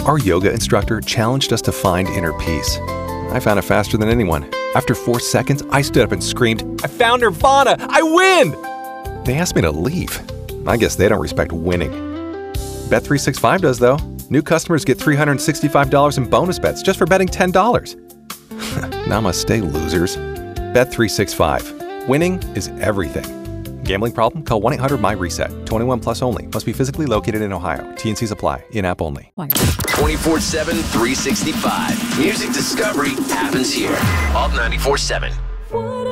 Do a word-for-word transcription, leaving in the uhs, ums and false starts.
Our yoga instructor challenged us to find inner peace. I found it faster than anyone. After four seconds, I stood up and screamed, "I found Nirvana! I win!" They asked me to leave. I guess they don't respect winning. Bet three sixty-five does, though. New customers get three hundred sixty-five dollars in bonus bets just for betting ten dollars. Namaste, losers. Bet three sixty-five. Winning is everything. Gambling problem? Call one eight hundred M Y reset. twenty-one plus only. Must be physically located in Ohio. T N Cs apply. In-app only. twenty-four seven, three sixty-five. Music discovery happens here. Alt ninety-four seven.